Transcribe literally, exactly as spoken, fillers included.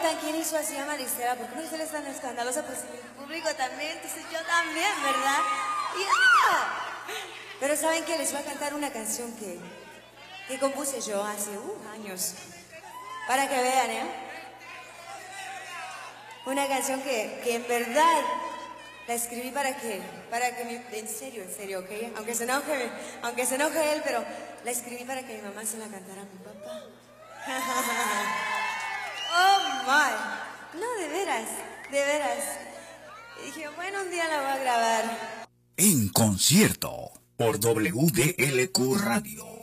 preguntan quién hizo así a Marisela, ¿por qué Marisela es tan escandalosa? Pues el público también, entonces yo también, ¿verdad? ¡Ya! Pero ¿saben qué? Les voy a cantar una canción que, que compuse yo hace uh, años. Para que vean, ¿eh? Una canción que, que en verdad la escribí para que, para que mi, en serio, en serio, ¿ok? Aunque se enoje, aunque se enoje él, pero la escribí para que mi mamá se la cantara a mi papá. Oh my, no, de veras, de veras. Y dije, bueno, un día la voy a grabar. En concierto por W D L Q Radio.